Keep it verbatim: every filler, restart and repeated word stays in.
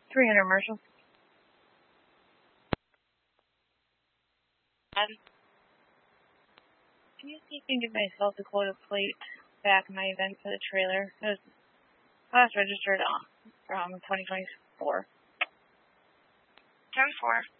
three hundred Marshall. Um, can you see if you can get my South Dakota plate back in my event for the trailer? It was last registered on from twenty twenty-four. ten four.